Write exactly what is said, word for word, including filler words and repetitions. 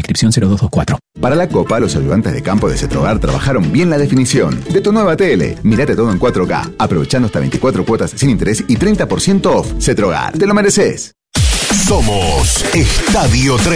Inscripción cero dos dos cuatro. Para la Copa, los ayudantes de campo de Cetrogar trabajaron bien la definición de tu nueva tele. Mírate todo en cuatro K, aprovechando hasta veinticuatro cuotas sin interés y treinta por ciento off. Cetrogar, te lo mereces. Somos Estadio tres.